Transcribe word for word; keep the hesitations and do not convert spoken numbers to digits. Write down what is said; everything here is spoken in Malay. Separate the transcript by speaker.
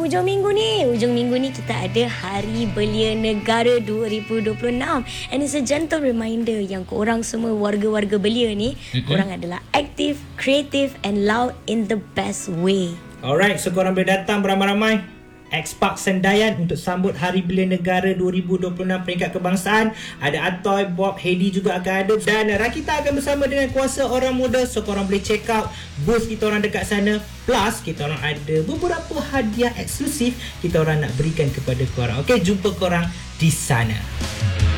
Speaker 1: hujung minggu ni. Hujung minggu ni kita ada Hari Belia Negara dua ribu dua puluh enam. And it's a gentle reminder yang korang semua warga-warga belia ni, mm-hmm. korang adalah aktif, kreatif and loud in the best way.
Speaker 2: Alright, so korang boleh datang beramai-ramai X-Park Sendayan untuk sambut Hari Belia Negara dua ribu dua puluh enam peringkat kebangsaan. Ada Atoy, Bob, Hedi juga akan ada. Dan Rakita akan bersama dengan Kuasa Orang Muda. So korang boleh check out booth kita orang dekat sana. Plus kita orang ada beberapa hadiah eksklusif kita orang nak berikan kepada korang. Okay, jumpa korang di sana.